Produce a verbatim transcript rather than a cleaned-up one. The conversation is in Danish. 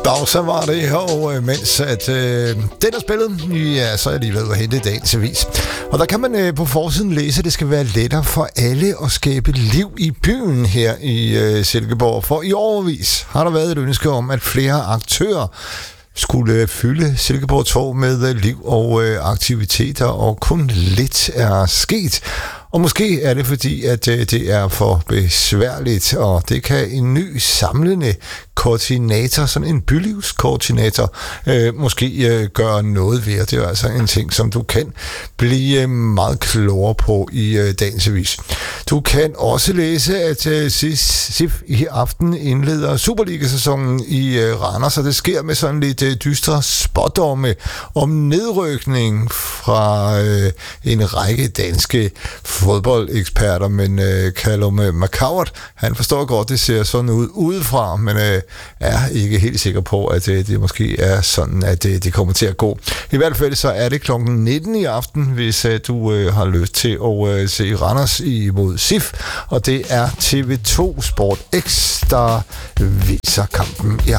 Og så var det, og mens at øh, den er spillet, ja, så er jeg lige ved at hente dagens avis. Og der kan man øh, på forsiden læse, at det skal være lettere for alle at skabe liv i byen her i øh, Silkeborg. For i årevis har der været et ønske om, at flere aktører skulle fylde Silkeborg Torv med liv og øh, aktiviteter, og kun lidt er sket. Og måske er det fordi, at øh, det er for besværligt, og det kan en ny samlende koordinator, sådan en bylivskoordinator, øh, måske øh, gøre noget ved. Det er altså en ting, som du kan blive meget klogere på i øh, dagens avis. Du kan også læse, at øh, S I F i aften indleder Superliga-sæsonen i øh, Randers, og det sker med sådan lidt øh, dystre spådomme om nedrykning fra øh, en række danske fodboldeksperter, men øh, Callum McCoward, han forstår godt, det ser sådan ud udefra, men øh, er ikke helt sikker på, at øh, det måske er sådan, at øh, det kommer til at gå. I hvert fald så er det klokken nitten i aften, hvis øh, du øh, har lyst til at øh, se Randers imod S I F, og det er T V to Sport X, der viser kampen. Ja.